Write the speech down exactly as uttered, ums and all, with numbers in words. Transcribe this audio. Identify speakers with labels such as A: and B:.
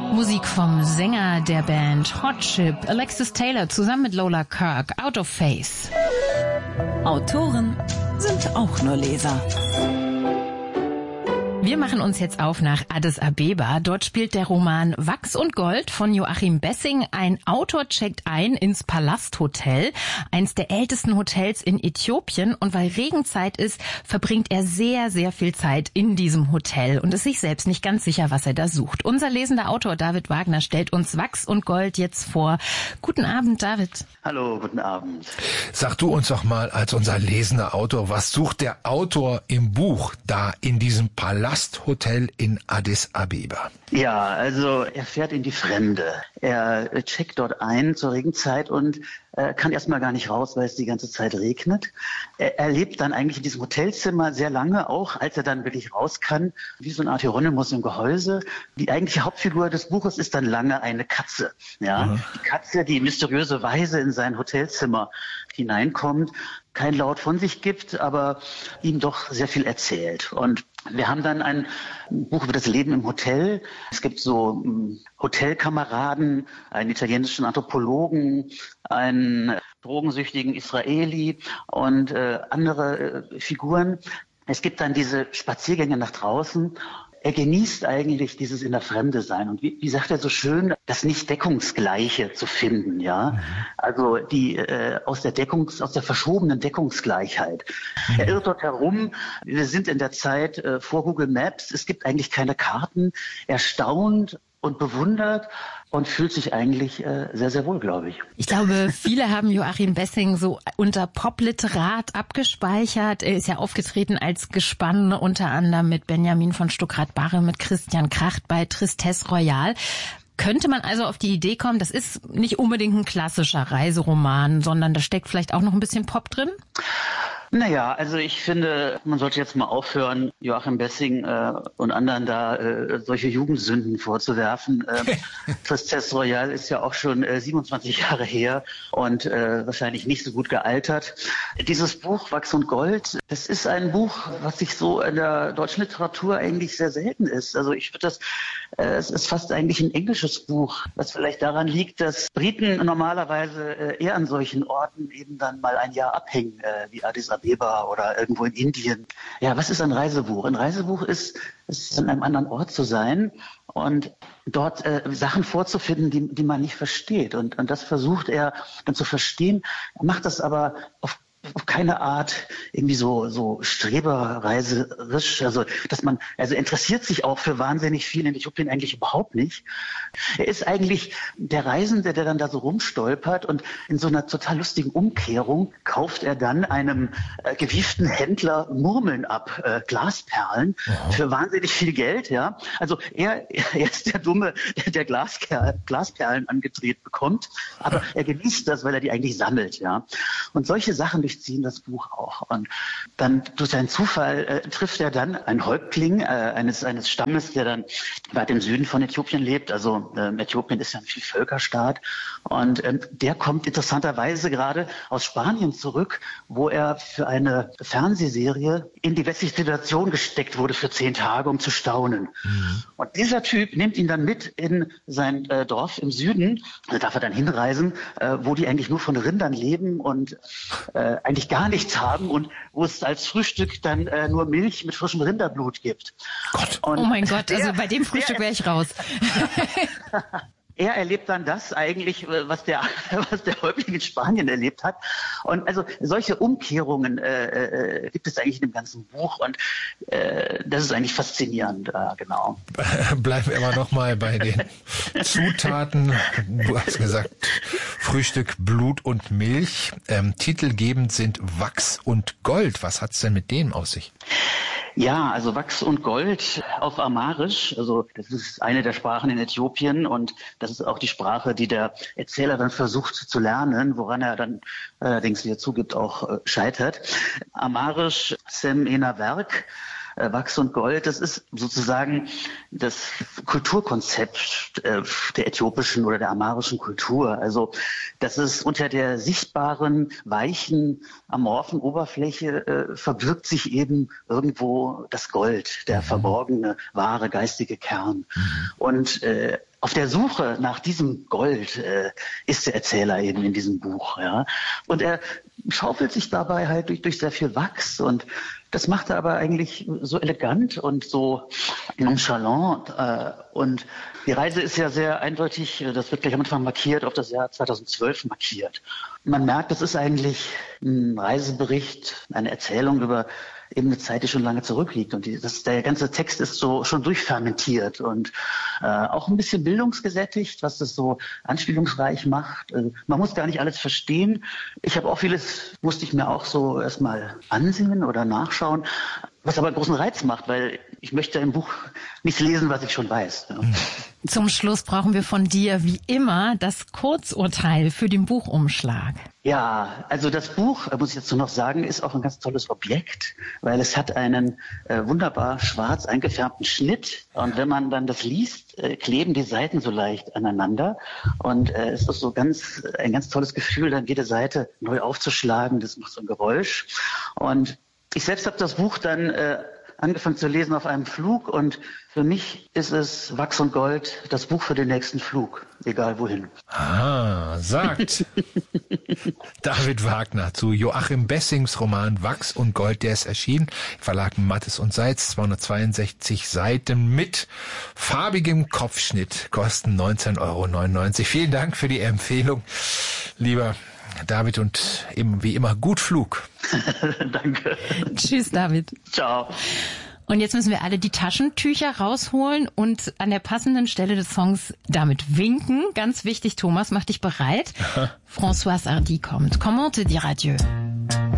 A: Musik vom Sänger der Band Hot Chip, Alexis Taylor, zusammen mit Lola Kirk, Out of Phase.
B: Autoren sind auch nur Leser.
A: Wir machen uns jetzt auf nach Addis Abeba. Dort spielt der Roman Wachs und Gold von Joachim Bessing. Ein Autor checkt ein ins Palasthotel, eins der ältesten Hotels in Äthiopien. Und weil Regenzeit ist, verbringt er sehr, sehr viel Zeit in diesem Hotel und ist sich selbst nicht ganz sicher, was er da sucht. Unser lesender Autor David Wagner stellt uns Wachs und Gold jetzt vor. Guten Abend, David.
C: Hallo, guten Abend.
D: Sag du uns doch mal als unser lesender Autor, was sucht der Autor im Buch da in diesem Palast? Hotel in Addis Abeba.
C: Ja, also er fährt in die Fremde. Er checkt dort ein zur Regenzeit und äh, kann erstmal gar nicht raus, weil es die ganze Zeit regnet. Er, er lebt dann eigentlich in diesem Hotelzimmer sehr lange, auch als er dann wirklich raus kann, wie so eine Art Hieronymus im Gehäuse. Die eigentliche Hauptfigur des Buches ist dann lange eine Katze. Ja, mhm. Die Katze, die mysteriöserweise in sein Hotelzimmer hineinkommt, kein Laut von sich gibt, aber ihm doch sehr viel erzählt. Und wir haben dann ein Buch über das Leben im Hotel. Es gibt so Hotelkameraden, einen italienischen Anthropologen, einen drogensüchtigen Israeli und äh, andere äh, Figuren. Es gibt dann diese Spaziergänge nach draußen. Er genießt eigentlich dieses in der Fremde sein und wie, wie sagt er so schön, das nicht Deckungsgleiche zu finden, ja. Mhm. Also die äh, aus der Deckungs, aus der verschobenen Deckungsgleichheit. Mhm. Er irrt dort herum. Wir sind in der Zeit äh, vor Google Maps. Es gibt eigentlich keine Karten. Er staunt und bewundert und fühlt sich eigentlich äh, sehr, sehr wohl, glaube ich.
A: Ich glaube, viele haben Joachim Bessing so unter Popliterat abgespeichert. Er ist ja aufgetreten als Gespann, unter anderem mit Benjamin von Stuckrad-Barre, mit Christian Kracht bei Tristesse Royale. Könnte man also auf die Idee kommen, das ist nicht unbedingt ein klassischer Reiseroman, sondern da steckt vielleicht auch noch ein bisschen Pop drin?
C: Naja, also ich finde, man sollte jetzt mal aufhören, Joachim Bessing äh, und anderen da äh, solche Jugendsünden vorzuwerfen. Ähm, Tristesse Royale ist ja auch schon äh, siebenundzwanzig Jahre her und äh, wahrscheinlich nicht so gut gealtert. Dieses Buch Wachs und Gold, das ist ein Buch, was sich so in der deutschen Literatur eigentlich sehr selten ist. Also ich würde das, äh, es ist fast eigentlich ein englisches Buch, was vielleicht daran liegt, dass Briten normalerweise äh, eher an solchen Orten eben dann mal ein Jahr abhängen, äh, wie Addis Abeba oder irgendwo in Indien. Ja, was ist ein Reisebuch? Ein Reisebuch ist, ist an einem anderen Ort zu sein und dort äh, Sachen vorzufinden, die, die man nicht versteht. Und, und das versucht er dann zu verstehen. Er macht das aber auf auf keine Art irgendwie so so streberreiserisch, also dass man also interessiert sich auch für wahnsinnig viel in Äthiopien eigentlich überhaupt nicht. Er ist eigentlich der Reisende, der dann da so rumstolpert und in so einer total lustigen Umkehrung kauft er dann einem äh, gewieften Händler Murmeln ab, äh, Glasperlen Aha. für wahnsinnig viel Geld, ja. Also er, er ist der Dumme, der, der Glaskerl, Glasperlen angedreht bekommt, aber er genießt das, weil er die eigentlich sammelt, ja. Und solche Sachen durchziehen das Buch auch. Und dann durch einen Zufall äh, trifft er dann einen Häuptling äh, eines eines Stammes, der dann weit im Süden von Äthiopien lebt. Also äh, Äthiopien ist ja ein Vielvölkerstaat. Und ähm, der kommt interessanterweise gerade aus Spanien zurück, wo er für eine Fernsehserie in die westliche Situation gesteckt wurde für zehn Tage, um zu staunen. Mhm. Und dieser Typ nimmt ihn dann mit in sein äh, Dorf im Süden. Da darf er dann hinreisen, äh, wo die eigentlich nur von Rindern leben und äh, eigentlich gar nichts haben und wo es als Frühstück dann äh, nur Milch mit frischem Rinderblut gibt.
A: Gott. Und oh mein Gott, also der, bei dem Frühstück wäre ich raus.
C: Er erlebt dann das eigentlich, was der, was der Häuptling in Spanien erlebt hat. Und also solche Umkehrungen äh, äh, gibt es eigentlich in dem ganzen Buch und äh, das ist eigentlich faszinierend, äh, genau.
D: Bleiben wir aber noch mal bei den Zutaten. Du hast gesagt, Frühstück, Blut und Milch. Ähm, titelgebend sind Wachs und Gold. Was hat's denn mit denen auf sich?
C: Ja, also Wachs und Gold auf Amharisch, also das ist eine der Sprachen in Äthiopien und das ist auch die Sprache, die der Erzähler dann versucht zu lernen, woran er dann allerdings, wie er zugibt, auch äh, scheitert. Amharisch, Sem Ena Werk, äh, Wachs und Gold, das ist sozusagen das Kulturkonzept äh, der äthiopischen oder der amharischen Kultur. Also das ist unter der sichtbaren, weichen, amorphen Oberfläche äh, verbirgt sich eben irgendwo das Gold, der verborgene, wahre, geistige Kern. Mhm. Und äh, auf der Suche nach diesem Gold äh, ist der Erzähler eben in diesem Buch. Ja. Und er schaufelt sich dabei halt durch, durch sehr viel Wachs und das macht er aber eigentlich so elegant und so nonchalant. Äh, und die Reise ist ja sehr eindeutig, das wird gleich am Anfang markiert, auf das Jahr zweitausendzwölf markiert. Man merkt, das ist eigentlich ein Reisebericht, eine Erzählung über eben eine Zeit, die schon lange zurückliegt. Und die, das, der ganze Text ist so schon durchfermentiert und äh, auch ein bisschen bildungsgesättigt, was das so anspielungsreich macht. Also, man muss gar nicht alles verstehen. Ich habe auch vieles, musste ich mir auch so erstmal ansehen oder nachschauen, was aber einen großen Reiz macht, weil ich möchte im Buch nicht lesen, was ich schon weiß. Ja.
A: Zum Schluss brauchen wir von dir wie immer das Kurzurteil für den Buchumschlag.
C: Ja, also das Buch, muss ich jetzt nur noch sagen, ist auch ein ganz tolles Objekt, weil es hat einen äh, wunderbar schwarz eingefärbten Schnitt. Und wenn man dann das liest, äh, kleben die Seiten so leicht aneinander. Und äh, es ist so ganz ein ganz tolles Gefühl, dann jede Seite neu aufzuschlagen. Das macht so ein Geräusch. Und ich selbst habe das Buch dann äh, angefangen zu lesen auf einem Flug und für mich ist es Wachs und Gold, das Buch für den nächsten Flug, egal wohin.
D: Ah, sagt David Wagner zu Joachim Bessings Roman Wachs und Gold, der ist erschienen. Verlag Mattes und Seitz, zweihundertzweiundsechzig Seiten mit farbigem Kopfschnitt, kosten neunzehn Euro neunundneunzig. Vielen Dank für die Empfehlung, lieber David, und eben wie immer gut Flug.
C: Danke.
A: Tschüss, David.
C: Ciao.
A: Und jetzt müssen wir alle die Taschentücher rausholen und an der passenden Stelle des Songs damit winken. Ganz wichtig, Thomas, mach dich bereit. Françoise Hardy kommt. Comment te dire adieu?